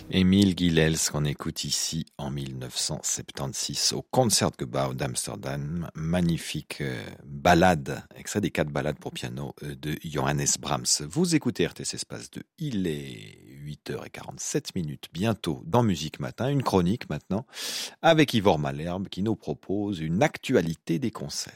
Émile Gilels qu'on écoute ici en 1976 au Concertgebouw d'Amsterdam. Magnifique ballade, extrait des 4 ballades pour piano de Johannes Brahms. Vous écoutez RTS Espace 2, il est 8h47 bientôt dans Musique Matin, une chronique maintenant avec Ivor Malherbe qui nous propose une actualité des concerts.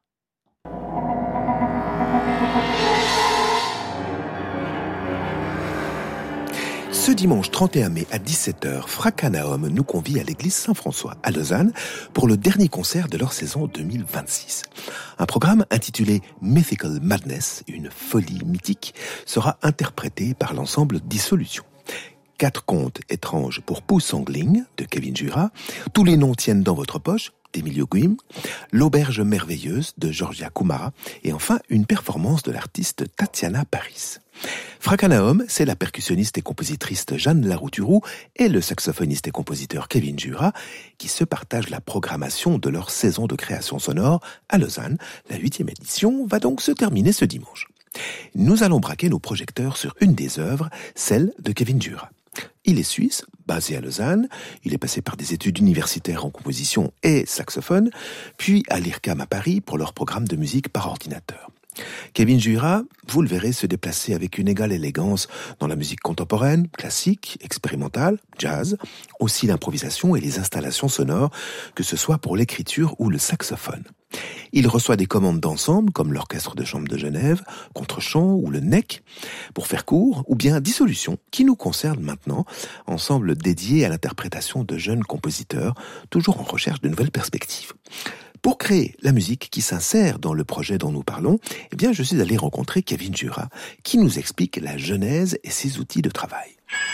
Ce dimanche 31 mai à 17h, Fracanaum nous convie à l'église Saint-François à Lausanne pour le dernier concert de leur saison 2026. Un programme intitulé Mythical Madness, une folie mythique, sera interprété par l'ensemble Dissolution. 4 contes étranges pour Pouce Sangling de Kevin Jura, Tous les noms tiennent dans votre poche d'Emilio Guim, L'auberge merveilleuse de Georgia Kumara et enfin une performance de l'artiste Tatiana Paris. Fracanaum, c'est la percussionniste et compositrice Jeanne Larouturou et le saxophoniste et compositeur Kevin Jura qui se partagent la programmation de leur saison de création sonore à Lausanne. La 8e édition va donc se terminer ce dimanche. Nous allons braquer nos projecteurs sur une des œuvres, celle de Kevin Jura. Il est suisse, basé à Lausanne, il est passé par des études universitaires en composition et saxophone, puis à l'IRCAM à Paris pour leur programme de musique par ordinateur. Kevin Jura, vous le verrez se déplacer avec une égale élégance dans la musique contemporaine, classique, expérimentale, jazz, aussi l'improvisation et les installations sonores, que ce soit pour l'écriture ou le saxophone. Il reçoit des commandes d'ensemble comme l'Orchestre de Chambre de Genève, Contre-Champ ou le NEC, pour faire court, ou bien Dissolution, qui nous concerne maintenant, ensemble dédié à l'interprétation de jeunes compositeurs, toujours en recherche de nouvelles perspectives. Pour créer la musique qui s'insère dans le projet dont nous parlons, eh bien, je suis allé rencontrer Kevin Jura, qui nous explique la genèse et ses outils de travail.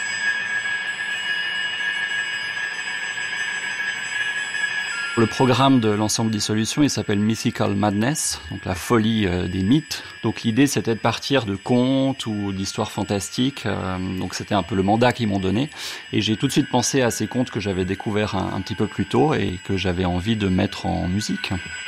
Le programme de l'ensemble Dissolution, il s'appelle Mythical Madness, donc la folie des mythes. Donc l'idée, c'était de partir de contes ou d'histoires fantastiques. Donc c'était un peu le mandat qu'ils m'ont donné. Et j'ai tout de suite pensé à ces contes que j'avais découverts un petit peu plus tôt et que j'avais envie de mettre en musique.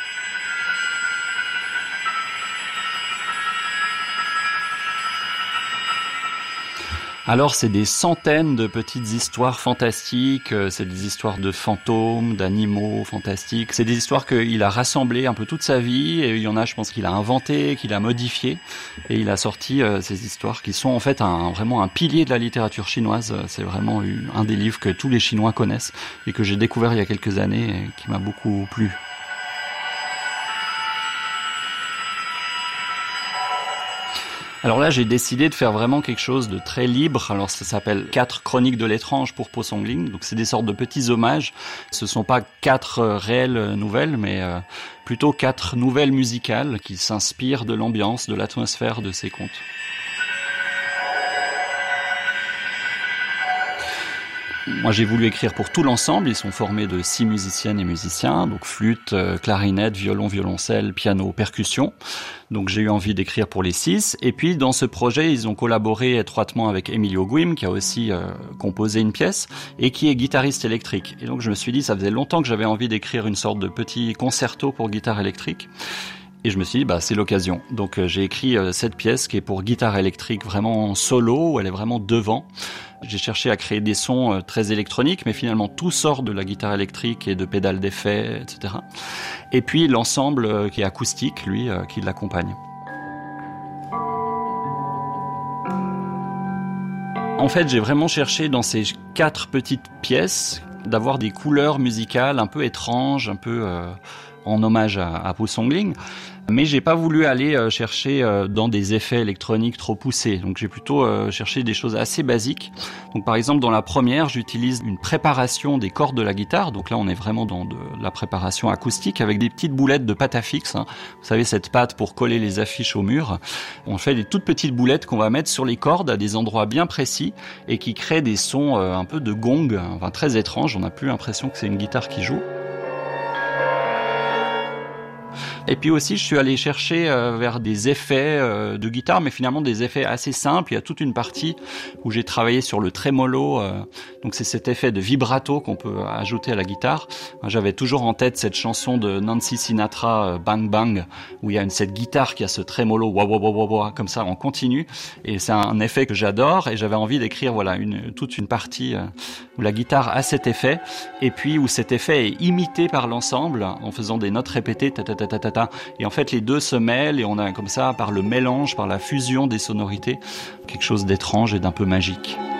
Alors c'est des centaines de petites histoires fantastiques, c'est des histoires de fantômes, d'animaux fantastiques, c'est des histoires qu'il a rassemblées un peu toute sa vie, et il y en a je pense qu'il a inventé, qu'il a modifié, et il a sorti ces histoires qui sont en fait vraiment un pilier de la littérature chinoise. C'est vraiment un des livres que tous les Chinois connaissent et que j'ai découvert il y a quelques années et qui m'a beaucoup plu. Alors là, j'ai décidé de faire vraiment quelque chose de très libre. Alors ça s'appelle 4 chroniques de l'étrange pour Pouce Sangling. Donc c'est des sortes de petits hommages. Ce sont pas 4 réelles nouvelles, mais plutôt 4 nouvelles musicales qui s'inspirent de l'ambiance, de l'atmosphère de ces contes. Moi, j'ai voulu écrire pour tout l'ensemble. Ils sont formés de 6 musiciennes et musiciens, donc flûte, clarinette, violon, violoncelle, piano, percussion. Donc j'ai eu envie d'écrire pour les 6. Et puis dans ce projet, ils ont collaboré étroitement avec Emilio Guim, qui a aussi composé une pièce et qui est guitariste électrique. Et donc je me suis dit, ça faisait longtemps que j'avais envie d'écrire une sorte de petit concerto pour guitare électrique. Et je me suis dit, c'est l'occasion. Donc j'ai écrit cette pièce qui est pour guitare électrique vraiment solo, où elle est vraiment devant. J'ai cherché à créer des sons très électroniques, mais finalement tout sort de la guitare électrique et de pédales d'effet, etc. Et puis l'ensemble qui est acoustique, lui, qui l'accompagne. En fait, j'ai vraiment cherché dans ces 4 petites pièces d'avoir des couleurs musicales un peu étranges, un peu en hommage à Pouce Sangling. Mais j'ai pas voulu aller chercher dans des effets électroniques trop poussés. Donc j'ai plutôt cherché des choses assez basiques. Donc par exemple dans la première, j'utilise une préparation des cordes de la guitare. Donc là on est vraiment dans de la préparation acoustique avec des petites boulettes de pâte à fixe. Vous savez, cette pâte pour coller les affiches au mur. On fait des toutes petites boulettes qu'on va mettre sur les cordes à des endroits bien précis et qui créent des sons un peu de gong, enfin très étranges. On n'a plus l'impression que c'est une guitare qui joue. Et puis aussi, je suis allé chercher vers des effets de guitare, mais finalement des effets assez simples. Il y a toute une partie où j'ai travaillé sur le trémolo. Donc c'est cet effet de vibrato qu'on peut ajouter à la guitare. J'avais toujours en tête cette chanson de Nancy Sinatra, Bang Bang, où il y a cette guitare qui a ce trémolo, wah wah wah wah wah, comme ça en continu. Et c'est un effet que j'adore. Et j'avais envie d'écrire toute une partie où la guitare a cet effet, et puis où cet effet est imité par l'ensemble en faisant des notes répétées, ta ta ta ta ta ta. Et en fait, les deux se mêlent et on a comme ça, par le mélange, par la fusion des sonorités, quelque chose d'étrange et d'un peu magique.